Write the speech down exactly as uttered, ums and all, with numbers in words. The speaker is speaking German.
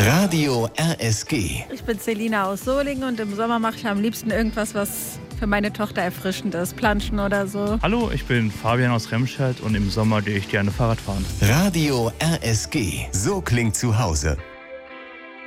Radio R S G. Ich bin Selina aus Solingen und im Sommer mache ich am liebsten irgendwas, was für meine Tochter erfrischend ist. Planschen oder so. Hallo, ich bin Fabian aus Remscheid und im Sommer gehe ich gerne Fahrrad fahren. Radio R S G. So klingt zu Hause.